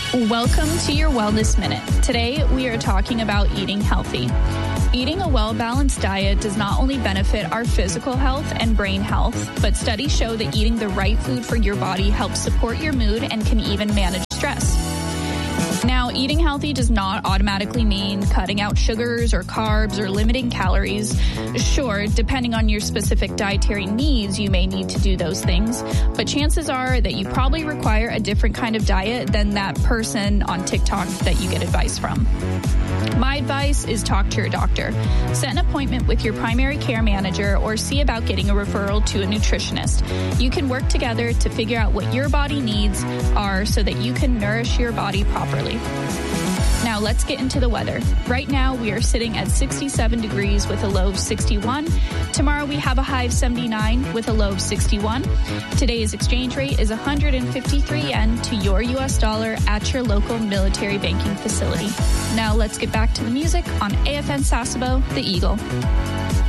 Welcome to your Wellness Minute. Today, we are talking about eating healthy. Eating a well-balanced diet does not only benefit our physical health and brain health, but studies show that eating the right food for your body helps support your mood and can even manage stress. Now, eating healthy does not automatically mean cutting out sugars or carbs or limiting calories. Sure, depending on your specific dietary needs, you may need to do those things, but chances are that you probably require a different kind of diet than that person on TikTok that you get advice from. My advice is talk to your doctor. Set an appointment with your primary care manager or see about getting a referral to a nutritionist. You can work together to figure out what your body needs are so that you can nourish your body properly. Now let's get into the weather. Right now we are sitting at 67 degrees with a low of 61. Tomorrow we have a high of 79 with a low of 61. Today's exchange rate is 153 yen to your US dollar at your local military banking facility. Now let's get back to the music on AFN Sasebo, The Eagle.